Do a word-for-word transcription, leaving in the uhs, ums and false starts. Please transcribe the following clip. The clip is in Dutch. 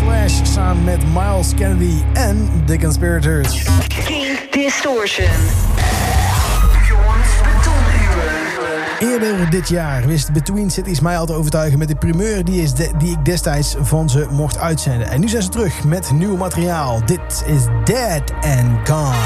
Slash samen met Miles Kennedy en The Conspirators. Kink Distortion. Eerder dit jaar wist Between Cities mij al te overtuigen met de primeur die, is de, die ik destijds van ze mocht uitzenden. En nu zijn ze terug met nieuw materiaal. Dit is Dead and Gone.